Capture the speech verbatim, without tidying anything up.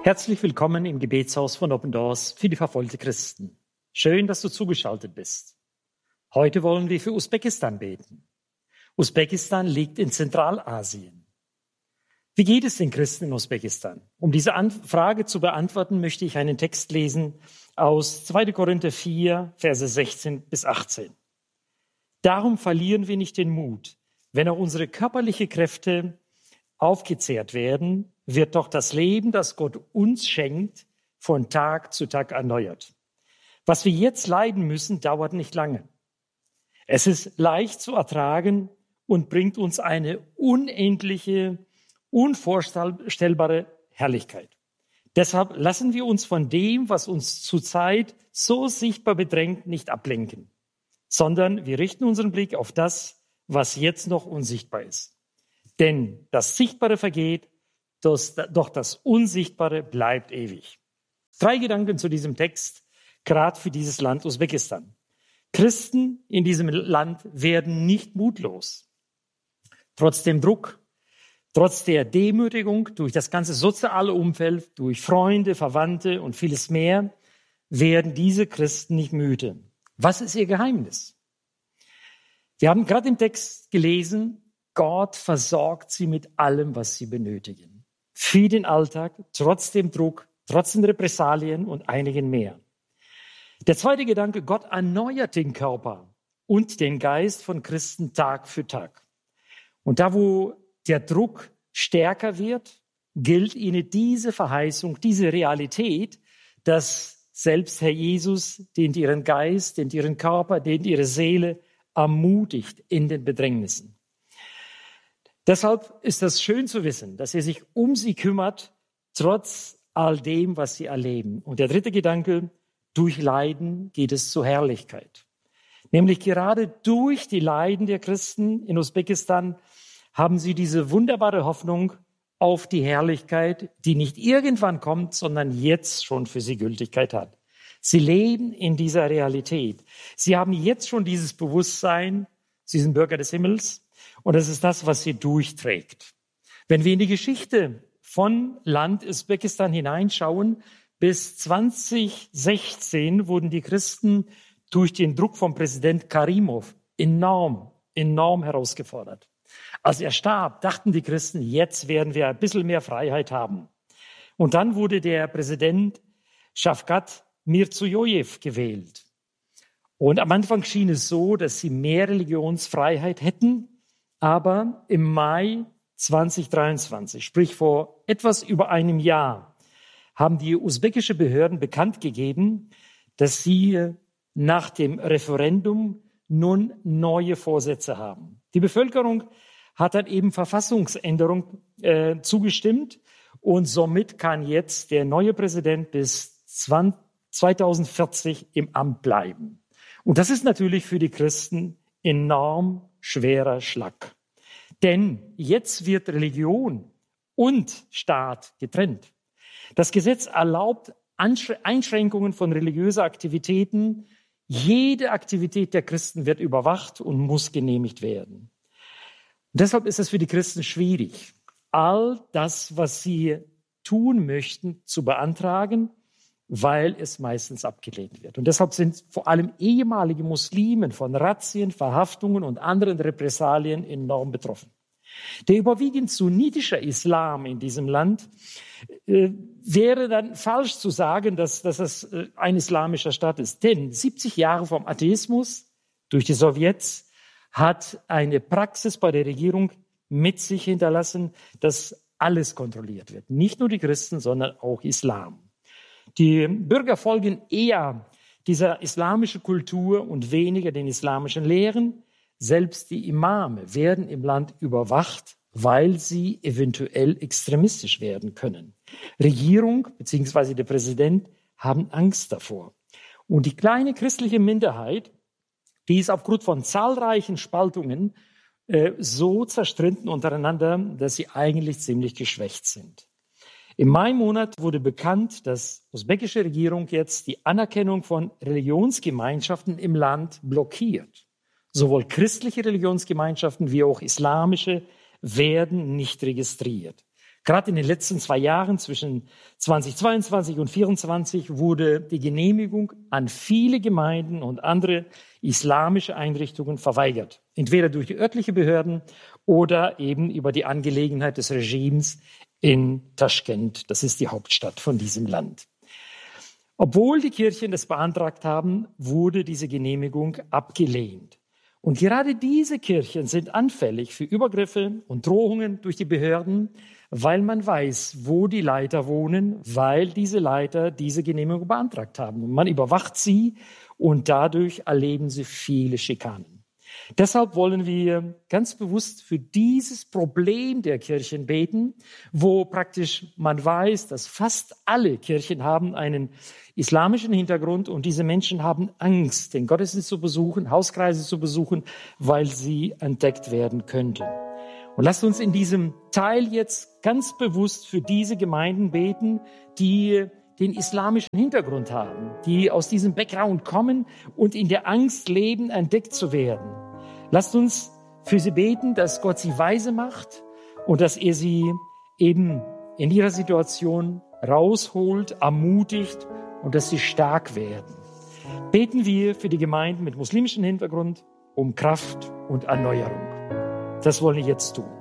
Herzlich willkommen im Gebetshaus von Open Doors für die verfolgte Christen. Schön, dass du zugeschaltet bist. Heute wollen wir für Usbekistan beten. Usbekistan liegt in Zentralasien. Wie geht es den Christen in Usbekistan? Um diese Frage zu beantworten, möchte ich einen Text lesen aus zweiter Korinther vier, Verse sechzehn bis achtzehn. Darum verlieren wir nicht den Mut. Wenn auch unsere körperlichen Kräfte aufgezehrt werden, wird doch das Leben, das Gott uns schenkt, von Tag zu Tag erneuert. Was wir jetzt leiden müssen, dauert nicht lange. Es ist leicht zu ertragen und bringt uns eine unendliche, unvorstellbare Herrlichkeit. Deshalb lassen wir uns von dem, was uns zurzeit so sichtbar bedrängt, nicht ablenken, sondern wir richten unseren Blick auf das, was jetzt noch unsichtbar ist. Denn das Sichtbare vergeht, doch das Unsichtbare bleibt ewig. Drei Gedanken zu diesem Text, gerade für dieses Land Usbekistan. Christen in diesem Land werden nicht mutlos. Trotz dem Druck, trotz der Demütigung durch das ganze soziale Umfeld, durch Freunde, Verwandte und vieles mehr, werden diese Christen nicht müde. Was ist ihr Geheimnis? Wir haben gerade im Text gelesen, Gott versorgt sie mit allem, was sie benötigen. Für den Alltag, trotz dem Druck, trotz den Repressalien und einigen mehr. Der zweite Gedanke, Gott erneuert den Körper und den Geist von Christen Tag für Tag. Und da, wo der Druck stärker wird, gilt ihnen diese Verheißung, diese Realität, dass selbst Herr Jesus dehnt ihren Geist, dehnt ihren Körper, dehnt ihre Seele, ermutigt in den Bedrängnissen. Deshalb ist es schön zu wissen, dass er sich um sie kümmert, trotz all dem, was sie erleben. Und der dritte Gedanke, durch Leiden geht es zur Herrlichkeit. Nämlich gerade durch die Leiden der Christen in Usbekistan haben sie diese wunderbare Hoffnung auf die Herrlichkeit, die nicht irgendwann kommt, sondern jetzt schon für sie Gültigkeit hat. Sie leben in dieser Realität. Sie haben jetzt schon dieses Bewusstsein, sie sind Bürger des Himmels. Und das ist das, was sie durchträgt. Wenn wir in die Geschichte von Land Usbekistan hineinschauen, bis zwanzig sechzehn wurden die Christen durch den Druck von Präsident Karimov enorm, enorm herausgefordert. Als er starb, dachten die Christen, jetzt werden wir ein bisschen mehr Freiheit haben. Und dann wurde der Präsident Shavkat Mirziyoyev gewählt. Und am Anfang schien es so, dass sie mehr Religionsfreiheit hätten. Aber im Mai zwanzig dreiundzwanzig, sprich vor etwas über einem Jahr, haben die usbekische Behörden bekannt gegeben, dass sie nach dem Referendum nun neue Vorsätze haben. Die Bevölkerung hat dann eben Verfassungsänderung äh, zugestimmt und somit kann jetzt der neue Präsident bis zweitausendvierzig im Amt bleiben. Und das ist natürlich für die Christen enorm schwerer Schlag. Denn jetzt wird Religion und Staat getrennt. Das Gesetz erlaubt Einschränkungen von religiöser Aktivitäten. Jede Aktivität der Christen wird überwacht und muss genehmigt werden. Und deshalb ist es für die Christen schwierig, all das, was sie tun möchten, zu beantragen, weil es meistens abgelehnt wird. Und deshalb sind vor allem ehemalige Muslimen von Razzien, Verhaftungen und anderen Repressalien enorm betroffen. Der überwiegend sunnitische Islam in diesem Land äh, wäre dann falsch zu sagen, dass, dass es äh, ein islamischer Staat ist. Denn siebzig Jahre vom Atheismus durch die Sowjets hat eine Praxis bei der Regierung mit sich hinterlassen, dass alles kontrolliert wird. Nicht nur die Christen, sondern auch Islam. Die Bürger folgen eher dieser islamischen Kultur und weniger den islamischen Lehren. Selbst die Imame werden im Land überwacht, weil sie eventuell extremistisch werden können. Regierung bzw. der Präsident haben Angst davor. Und die kleine christliche Minderheit, die ist aufgrund von zahlreichen Spaltungen äh, so zerstritten untereinander, dass sie eigentlich ziemlich geschwächt sind. Im Mai-Monat wurde bekannt, dass die usbekische Regierung jetzt die Anerkennung von Religionsgemeinschaften im Land blockiert. Sowohl christliche Religionsgemeinschaften wie auch islamische werden nicht registriert. Gerade in den letzten zwei Jahren zwischen zweitausendzweiundzwanzig und zweitausendvierundzwanzig wurde die Genehmigung an viele Gemeinden und andere islamische Einrichtungen verweigert. Entweder durch die örtlichen Behörden oder eben über die Angelegenheit des Regimes in Taschkent. Das ist die Hauptstadt von diesem Land. Obwohl die Kirchen das beantragt haben, wurde diese Genehmigung abgelehnt. Und gerade diese Kirchen sind anfällig für Übergriffe und Drohungen durch die Behörden, weil man weiß, wo die Leiter wohnen, weil diese Leiter diese Genehmigung beantragt haben. Und man überwacht sie und dadurch erleben sie viele Schikanen. Deshalb wollen wir ganz bewusst für dieses Problem der Kirchen beten, wo praktisch man weiß, dass fast alle Kirchen haben einen islamischen Hintergrund und diese Menschen haben Angst, den Gottesdienst zu besuchen, Hauskreise zu besuchen, weil sie entdeckt werden könnten. Und lasst uns in diesem Teil jetzt ganz bewusst für diese Gemeinden beten, die den islamischen Hintergrund haben, die aus diesem Background kommen und in der Angst leben, entdeckt zu werden. Lasst uns für sie beten, dass Gott sie weise macht und dass er sie eben in ihrer Situation rausholt, ermutigt und dass sie stark werden. Beten wir für die Gemeinden mit muslimischem Hintergrund um Kraft und Erneuerung. Das wollen wir jetzt tun.